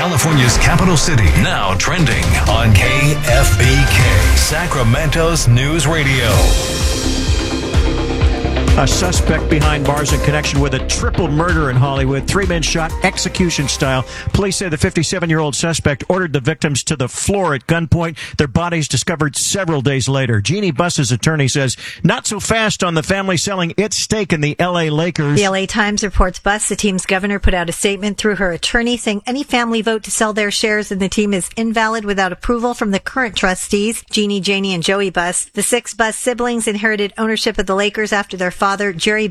California's capital city. Now trending on KFBK, Sacramento's news radio. A suspect behind bars in connection with a triple murder in Hollywood. 3 men shot execution style. Police say the 57-year-old suspect ordered the victims to the floor at gunpoint. Their bodies discovered several days later. Jeannie Buss's attorney says, not so fast on the family selling its stake in the L.A. Lakers. The L.A. Times reports Buss, the team's governor, put out a statement through her attorney saying any family vote to sell their shares in the team is invalid without approval from the current trustees, Jeannie, Janie, and Joey Buss. The 6 Buss siblings inherited ownership of the Lakers after their father, Jerry